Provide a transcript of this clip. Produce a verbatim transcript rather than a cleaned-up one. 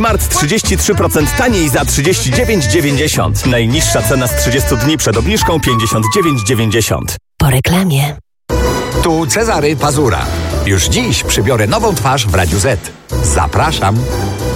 Smart trzydzieści trzy procent taniej za trzydzieści dziewięć dziewięćdziesiąt. Najniższa cena z trzydziestu dni przed obniżką pięćdziesiąt dziewięć dziewięćdziesiąt. Po reklamie. Tu Cezary Pazura. Już dziś przybiorę nową twarz w Radiu Z. Zapraszam.